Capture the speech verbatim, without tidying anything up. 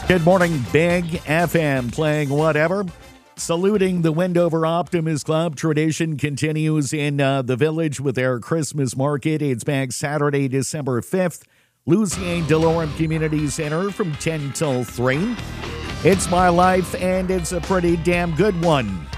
Good morning, Big F M, playing whatever. Saluting the Wendover Optimist Club. Tradition continues in uh, the village with their Christmas market. It's back Saturday, December fifth. Lucien DeLorme Community Center from ten till three. It's my life, and it's a pretty damn good one.